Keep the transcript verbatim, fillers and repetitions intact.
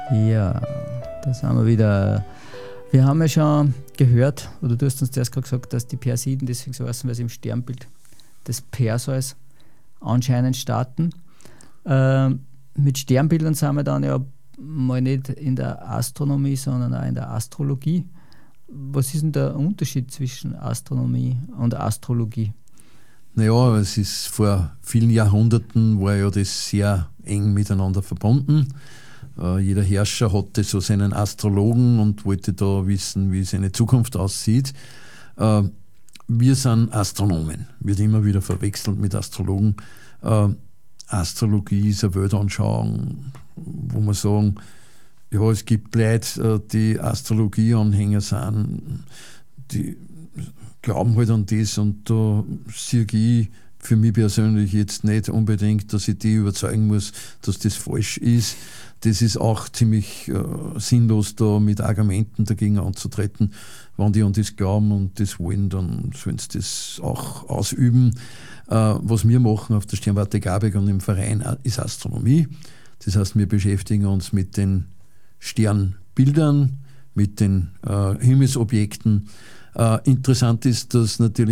Ja, da sind wir wieder. Wir haben ja schon gehört, oder du hast uns zuerst gerade gesagt, dass die Perseiden deswegen so heißen, weil sie im Sternbild des Perseus anscheinend starten. Ähm, mit Sternbildern sind wir dann ja mal nicht in der Astronomie, sondern auch in der Astrologie. Was ist denn der Unterschied zwischen Astronomie und Astrologie? Naja, es ist vor vielen Jahrhunderten war ja das sehr eng miteinander verbunden. Äh, jeder Herrscher hatte so seinen Astrologen und wollte da wissen, wie seine Zukunft aussieht. Äh, wir sind Astronomen, wird immer wieder verwechselt mit Astrologen. Äh, Astrologie ist eine Weltanschauung, wo man sagen, ja, es gibt Leute, die Astrologie-Anhänger sind, die glauben halt an das, und da sehe ich für mich persönlich jetzt nicht unbedingt, dass ich die überzeugen muss, dass das falsch ist. Das ist auch ziemlich äh, sinnlos, da mit Argumenten dagegen anzutreten. Wenn die an das glauben und das wollen, dann sollen sie das auch ausüben. Äh, was wir machen auf der Sternwarte Gabeck und im Verein ist Astronomie. Das heißt, wir beschäftigen uns mit den Sternbildern, mit den äh, Himmelsobjekten. Äh, interessant ist, dass natürlich